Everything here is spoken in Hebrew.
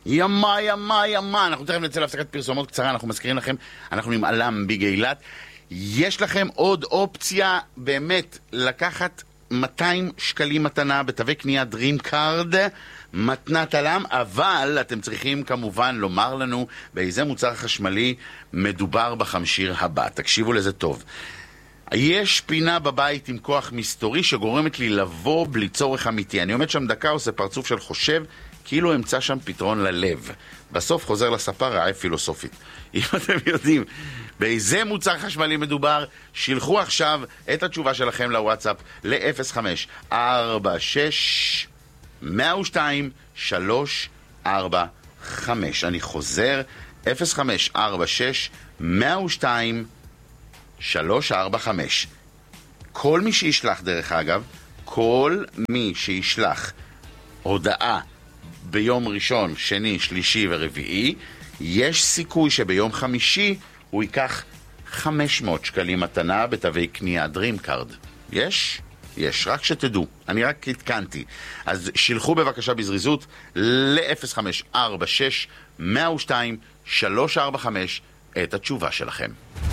ימה. אנחנו תכף נצא להפסקת פרסומות קצרה, אנחנו מזכירים לכם, אנחנו עם אלם ביג אילת. יש לכם עוד אופציה באמת לקחת 200 שקלים מתנה בתווי קנייה דרים קארד, מתנת אלם, אבל אתם צריכים כמובן לומר לנו באיזה מוצר חשמלי מדובר בחמשיר הבא. תקשיבו לזה טוב. יש פינה בבית עם כוח מסתורי שגורמת לי לבוא בלי צורך אמיתי. אני עומד שם דקה, עושה פרצוף של חושב, כאילו אמצא שם פתרון ללב. בסוף חוזר לספה רעב פילוסופית. אם אתם יודעים באיזה מוצר חשמלי מדובר, שילחו עכשיו את התשובה שלכם לוואטסאפ ל-0546 102 345. אני חוזר, 0546 102 345. כל מי שישלח, דרך אגב, כל מי שישלח הודעה ביום ראשון, שני, שלישי ורביעי, יש סיכוי שביום חמישי הוא ייקח 500 שקלים מתנה בתווי קנייה דרים קארד. יש, רק שתדעו. אני רק התקנתי. אז שילחו בבקשה בזריזות ל-0546 102 345 את התשובה שלכם.